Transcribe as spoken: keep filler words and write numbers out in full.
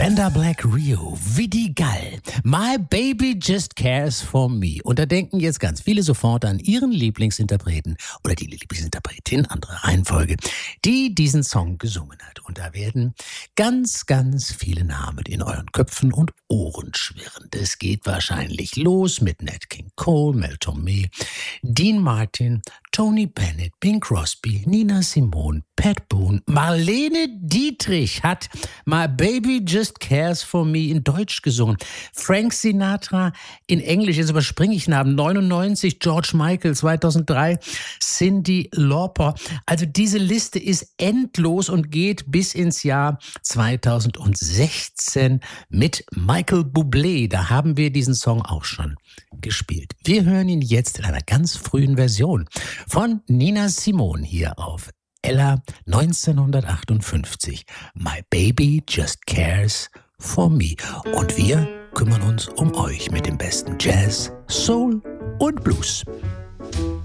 Fender Black Rio, Vidigal, My Baby Just Cares For Me. Und da denken jetzt ganz viele sofort an ihren Lieblingsinterpreten oder die Lieblingsinterpretin, andere Reihenfolge, die diesen Song gesungen hat. Und da werden ganz, ganz viele Namen in euren Köpfen und Ohren schwirren. Das geht wahrscheinlich los mit Nat King Cole, Mel Torme, Dean Martin, Tony Bennett, Bing Crosby, Nina Simone, Pat Boone, Marlene Dietrich hat My Baby Just Cares For Me in Deutsch gesungen. Frank Sinatra in Englisch, jetzt überspringe ich Namen, neunundneunzig, George Michael zweitausenddrei, Cyndi Lauper. Also diese Liste ist endlos und geht bis ins Jahr zweitausendsechzehn mit Michael Bublé. Da haben wir diesen Song auch schon gespielt. Wir hören ihn jetzt in einer ganz frühen Version von Nina Simone hier auf Ella neunzehnhundertachtundfünfzig. My Baby Just Cares For Me. Und wir kümmern uns um euch mit dem besten Jazz, Soul und Blues.